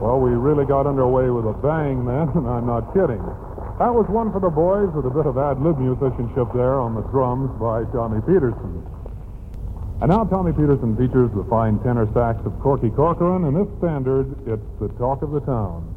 Well, we really got underway with a bang then, and I'm not kidding. That was one for the boys with a bit of ad-lib musicianship there on the drums by Tommy Peterson. And now Tommy Peterson features the fine tenor sax of Corky Corcoran, and this standard, it's the talk of the town.